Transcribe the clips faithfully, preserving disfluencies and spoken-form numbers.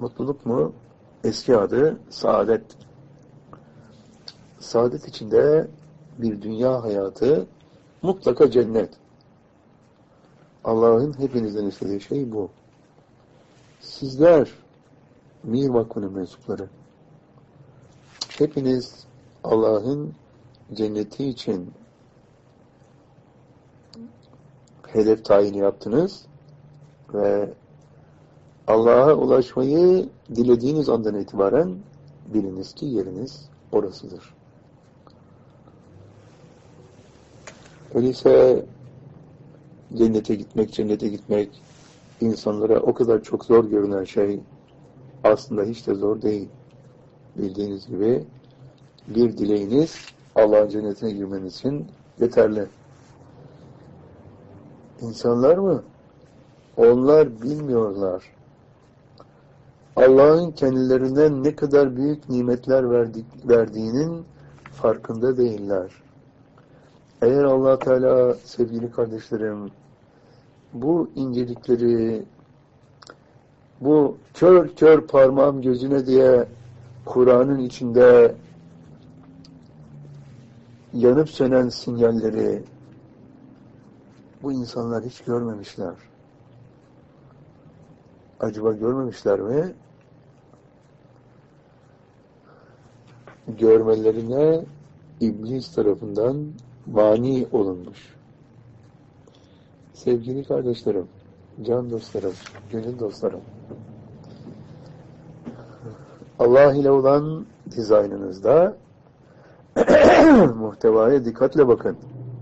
Mutluluk mu? Eski adı saadet. Saadet içinde bir dünya hayatı, mutlaka cennet. Allah'ın hepinizden istediği şey bu. Sizler, Mir Vakfı'nın mensupları, hepiniz Allah'ın cenneti için hedef tayini yaptınız ve Allah'a ulaşmayı dilediğiniz andan itibaren biliniz ki yeriniz orasıdır. Öyleyse cennete gitmek, cennete gitmek insanlara o kadar çok zor görünen şey aslında hiç de zor değil. Bildiğiniz gibi bir dileğiniz Allah'ın cennetine girmeniz için yeterli. İnsanlar mı? Onlar bilmiyorlar. Allah'ın kendilerine ne kadar büyük nimetler verdik, verdiğinin farkında değiller. Eğer Allah Teala, sevgili kardeşlerim, bu incelikleri, bu kör kör parmağım gözüne diye Kur'an'ın içinde yanıp sönen sinyalleri bu insanlar hiç görmemişler. Acaba görmemişler mi? Görmelerine İblis tarafından mani olunmuş. Sevgili kardeşlerim, can dostlarım, gönül dostlarım, Allah ile olan dizaynınızda muhtevaya dikkatle bakın.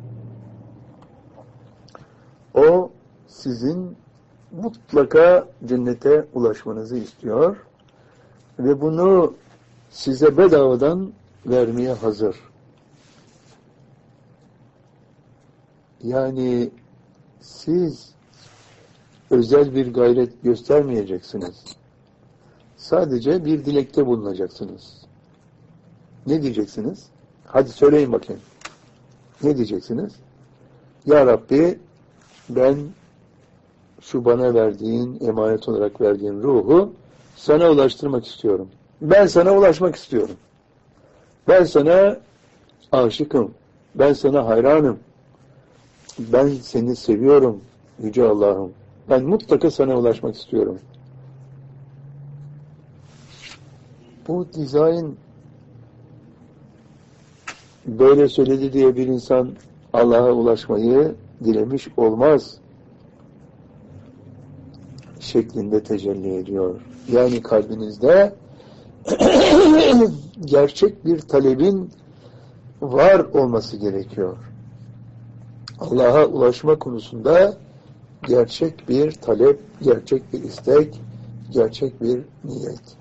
O sizin mutlaka cennete ulaşmanızı istiyor ve bunu size bedavadan vermeye hazır. Yani siz özel bir gayret göstermeyeceksiniz. Sadece bir dilekte bulunacaksınız. Ne diyeceksiniz? Hadi söyleyin bakayım. Ne diyeceksiniz? Ya Rabbi, ben şu bana verdiğin, emanet olarak verdiğin ruhu sana ulaştırmak istiyorum. Ben sana ulaşmak istiyorum. Ben sana aşıkım. Ben sana hayranım. Ben seni seviyorum Yüce Allah'ım. Ben mutlaka sana ulaşmak istiyorum. Bu dizayn böyle söyledi diye bir insan Allah'a ulaşmayı dilemiş olmaz şeklinde tecelli ediyor. Yani kalbinizde gerçek bir talebin var olması gerekiyor. Allah'a ulaşma konusunda gerçek bir talep, gerçek bir istek, gerçek bir niyet.